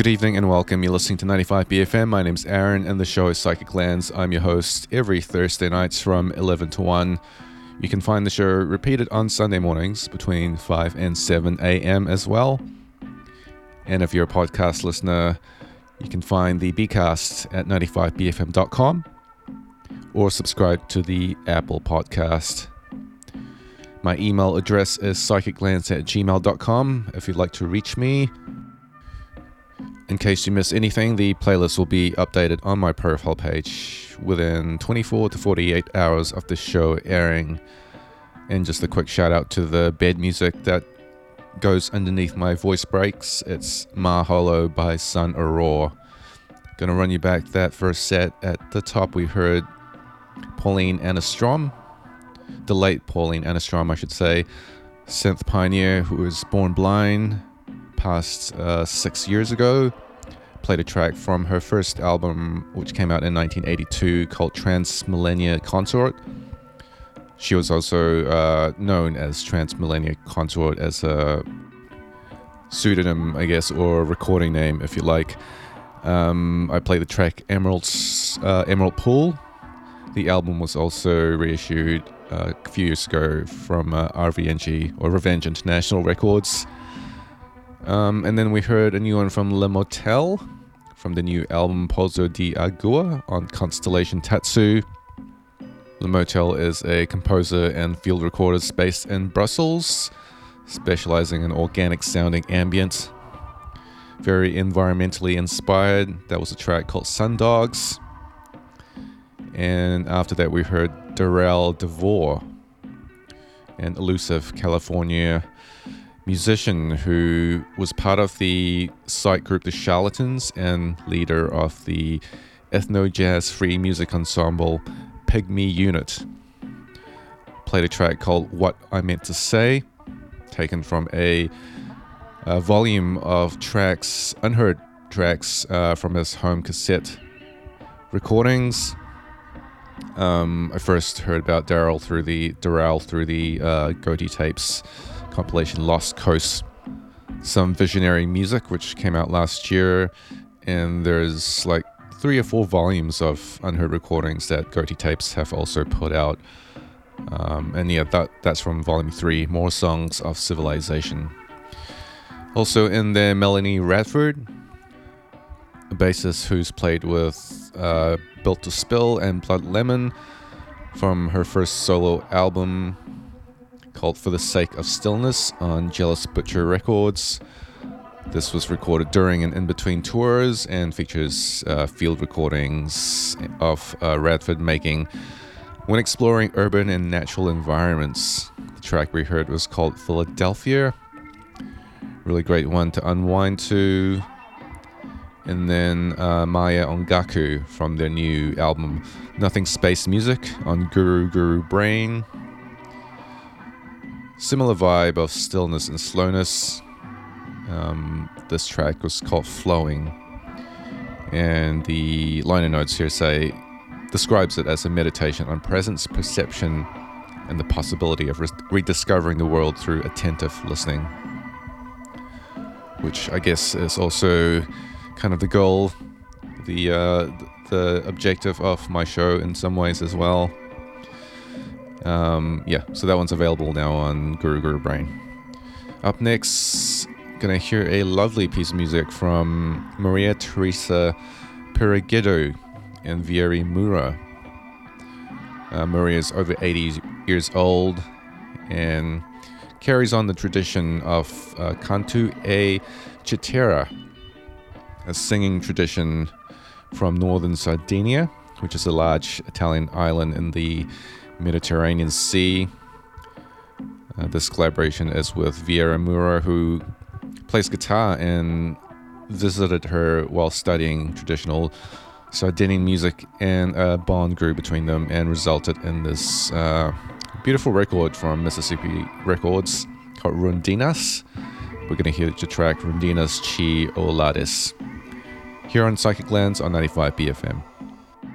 Good evening and welcome. You're listening to 95 BFM. My name's Aaron and the show is Psychic Lands. I'm your host every Thursday nights from 11 to 1. You can find the show repeated on Sunday mornings between 5 and 7 a.m. as well. And if you're a podcast listener, you can find the Bcast at 95bfm.com or subscribe to the Apple Podcast. My email address is psychiclands@gmail.com if you'd like to reach me. In case you miss anything, the playlist will be updated on my profile page within 24 to 48 hours of the show airing. And just a quick shout out to the bed music that goes underneath my voice breaks. It's Mahalo by Sun Aurora. Gonna run you back that first set. At the top we heard Pauline Anastrom, the late Pauline Anastrom I should say, synth pioneer who was born blind, passed 6 years ago. Played a track from her first album which came out in 1982 called Trans-Millennia Consort. She was also known as Trans-Millennia Consort as a pseudonym, I guess, or recording name if you like. I played the track Emerald Pool. The album was also reissued a few years ago from RVNG or Revenge International Records. And then we heard a new one from Le Motel from the new album Pozo di Agua on Constellation Tatsu. Le Motel is a composer and field recorder based in Brussels, specializing in organic sounding ambient. Very environmentally inspired. That was a track called Sundogs. And after that we heard Darrell DeVore, an elusive California musician who was part of the site group The Charlatans and leader of the ethno-jazz free music ensemble Pygmy Unit. Played a track called What I Meant to Say, taken from a volume of tracks, unheard tracks from his home cassette recordings. I first heard about Darrell through the Goatee Tapes compilation Lost Coast, some visionary music which came out last year, and there's like 3 or 4 volumes of unheard recordings that Goatee Tapes have also put out, and yeah, that's from volume 3, More Songs of Civilization. Also in there, Melanie Radford, a bassist who's played with Built to Spill and Blood Lemon from her first solo album called For the Sake of Stillness on Jealous Butcher Records. This was recorded during and in between tours and features field recordings of Radford making when exploring urban and natural environments. The track we heard was called Philadelphia. Really great one to unwind to. And then Maya Ongaku from their new album Nothing Space Music on Guru Brain. Similar vibe of stillness and slowness. This track was called Flowing, and the liner notes here describes it as a meditation on presence, perception, and the possibility of rediscovering the world through attentive listening, which I guess is also kind of the goal, the objective of my show in some ways as well. So that one's available now on Guru Brain. Up next, gonna hear a lovely piece of music from Maria Teresa Pereguedo and Vieri Mura. Maria is over 80 years old and carries on the tradition of Cantu e Citera, a singing tradition from northern Sardinia, which is a large Italian island in the Mediterranean Sea. This collaboration is with Vieri Mura, who plays guitar and visited her while studying traditional Sardinian music, and a bond grew between them and resulted in this beautiful record from Mississippi Records called Rundinas. We're going to hear the track Rundinas Chi Olades here on Psychic Lands on 95 BFM.